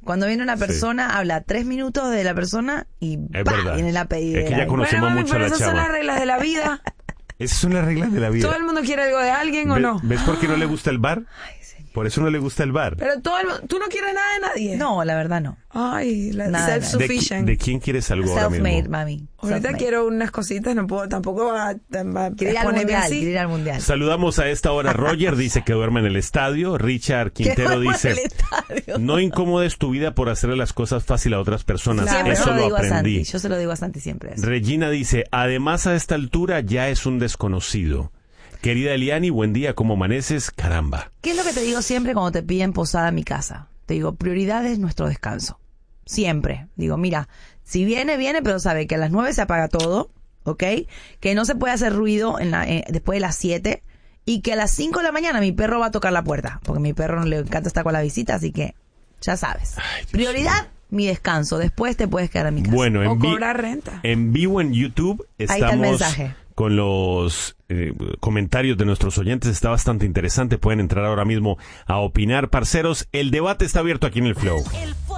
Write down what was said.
Cuando viene una persona, habla 3 minutos de la persona y viene la pedidera. Es que ya conocemos mucho a la esas chava. son las reglas de la vida. Esas son las reglas de la vida. ¿Todo el mundo quiere algo de alguien o no? ¿Ves por qué no le gusta el bar? Ay, señor. Por eso no le gusta el bar. Pero tú no quieres nada de nadie. No, la verdad no. Ay, Nada, self-sufficient. ¿De quién quieres algo ahora Self-made, mismo? mami. Ahorita Self-made. quiero unas cositas, no puedo, tampoco va a Quiero ir al ponerme mundial, así. quiero ir al mundial. Saludamos a esta hora. Roger dice que duerme en el estadio. Richard Quintero duermo en dice: el estadio. no incomodes tu vida por hacerle las cosas fácil a otras personas. Claro. Siempre Eso se lo lo digo a Santi. aprendí. Yo se lo digo a Santi siempre. Eso. Regina dice: además a esta altura ya es un desconocido. Querida Eliani, buen día, ¿cómo amaneces? Caramba. ¿Qué es lo que te digo siempre cuando te piden posada a mi casa? Te digo, prioridad es nuestro descanso. Siempre. Digo, mira, si viene, pero sabe que a las 9 se apaga todo, ¿ok? Que no se puede hacer ruido después de las 7 y que a las 5 de la mañana mi perro va a tocar la puerta, porque a mi perro le encanta estar con la visita, así que ya sabes. Prioridad, mi descanso. Después te puedes quedar en mi casa. Bueno, O cobrar renta. en vivo en YouTube Ahí está el estamos mensaje. con los comentarios de nuestros oyentes. Está bastante interesante. Pueden entrar ahora mismo a opinar. Parceros, el debate está abierto aquí en el Flow. El